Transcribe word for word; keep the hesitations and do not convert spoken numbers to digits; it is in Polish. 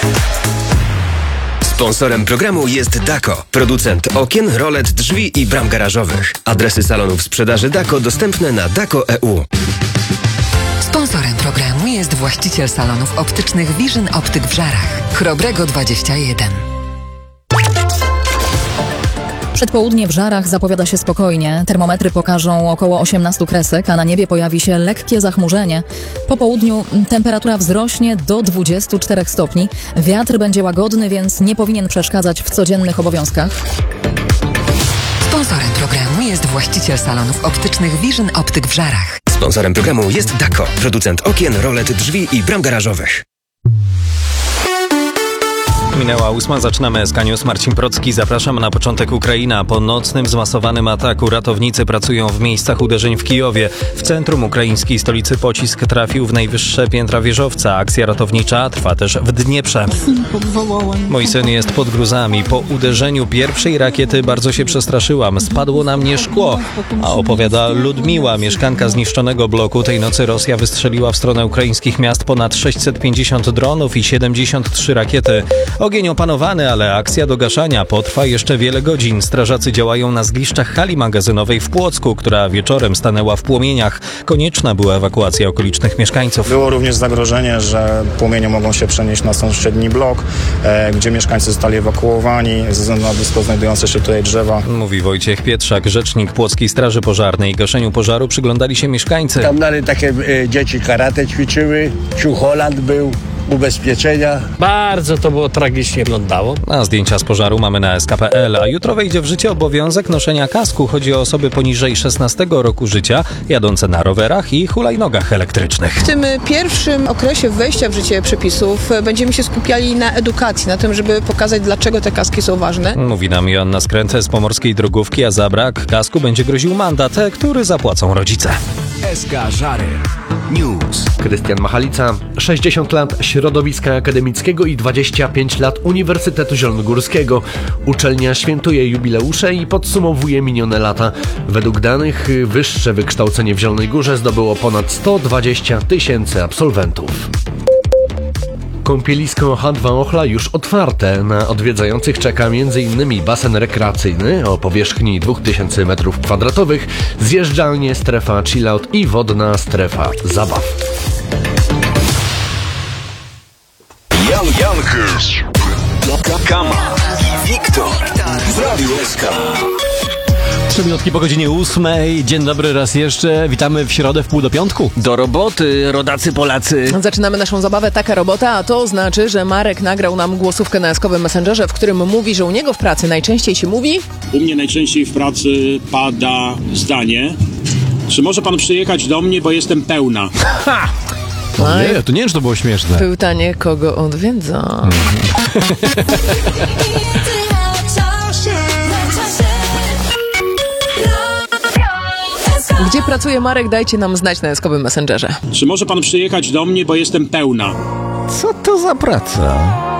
Sponsorem programu jest Dako, producent okien, rolet, drzwi i bram garażowych. Adresy salonów sprzedaży Dako dostępne na dako kropka e u. Sponsorem programu jest właściciel salonów optycznych Vision Optyk w Żarach. Chrobrego dwadzieścia jeden. Przedpołudnie w Żarach zapowiada się spokojnie. Termometry pokażą około osiemnaście kresek, a na niebie pojawi się lekkie zachmurzenie. Po południu temperatura wzrośnie do dwudziestu czterech stopni. Wiatr będzie łagodny, więc nie powinien przeszkadzać w codziennych obowiązkach. Sponsorem programu jest właściciel salonów optycznych Vision Optyk w Żarach. Sponsorem programu jest Dako, producent okien, rolet, drzwi i bram garażowych. Minęła ósma, zaczynamy S K News. Marcin Procki, zapraszam na początek. Ukraina. Po nocnym zmasowanym ataku ratownicy pracują w miejscach uderzeń w Kijowie. W centrum ukraińskiej stolicy pocisk trafił w najwyższe piętra wieżowca. Akcja ratownicza trwa też w Dnieprze. Mój syn jest pod gruzami. Po uderzeniu pierwszej rakiety bardzo się przestraszyłam. Spadło na mnie szkło. A opowiada Ludmiła, mieszkanka zniszczonego bloku. Tej nocy Rosja wystrzeliła w stronę ukraińskich miast ponad sześćset pięćdziesiąt dronów i siedemdziesiąt trzy rakiety. Ogień opanowany, ale akcja do gaszania potrwa jeszcze wiele godzin. Strażacy działają na zgliszczach hali magazynowej w Płocku, która wieczorem stanęła w płomieniach. Konieczna była ewakuacja okolicznych mieszkańców. Było również zagrożenie, że płomienie mogą się przenieść na sąsiedni blok, e, gdzie mieszkańcy zostali ewakuowani ze względu na blisko znajdujące się tutaj drzewa. Mówi Wojciech Pietrzak, rzecznik Płockiej Straży Pożarnej. Gaszeniu pożaru przyglądali się mieszkańcy. Tam dalej takie e, dzieci karate ćwiczyły, Ciucholand był, ubezpieczenia. Bardzo to było tragicznie wyglądało. A zdjęcia z pożaru mamy na S K kropka P L, a jutro wejdzie w życie obowiązek noszenia kasku. Chodzi o osoby poniżej szesnastego roku życia, jadące na rowerach i hulajnogach elektrycznych. W tym pierwszym okresie wejścia w życie przepisów będziemy się skupiali na edukacji, na tym, żeby pokazać, dlaczego te kaski są ważne. Mówi nam Joanna Skrętę z Pomorskiej Drogówki, a za brak kasku będzie groził mandat, który zapłacą rodzice. S K Żary News. Krystian Machalica, sześćdziesiąt lat środowiska akademickiego i dwadzieścia pięć lat Uniwersytetu Zielonogórskiego. Uczelnia świętuje jubileusze i podsumowuje minione lata. Według danych wyższe wykształcenie w Zielonej Górze zdobyło ponad sto dwadzieścia tysięcy absolwentów. Kąpielisko H dwa Ochla już otwarte. Na odwiedzających czeka między innymi basen rekreacyjny o powierzchni dwa tysiące metrów kwadratowych, zjeżdżalnie, strefa chillout i wodna strefa zabaw. Jan Jankers, Kama i Wiktor w Radiu S K. Trzy minutki po godzinie ósmej. Dzień dobry raz jeszcze. Witamy w środę w pół do piątku. Do roboty, rodacy Polacy. Zaczynamy naszą zabawę Taka Robota, a to znaczy, że Marek nagrał nam głosówkę na eskowym Messengerze, w którym mówi, że u niego w pracy najczęściej się mówi... U mnie najczęściej w pracy pada zdanie: czy może pan przyjechać do mnie, bo jestem pełna. Ha! No nie, to nie wiem, czy to było śmieszne. Pytanie, kogo odwiedza. Gdzie pracuje Marek? Dajcie nam znać na eskowym Messengerze. Czy może pan przyjechać do mnie, bo jestem pełna. Co to za praca?